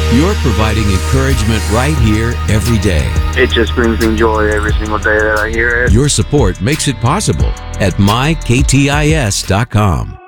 You're providing encouragement right here every day. It just brings me joy every single day that I hear it. Your support makes it possible at myktis.com.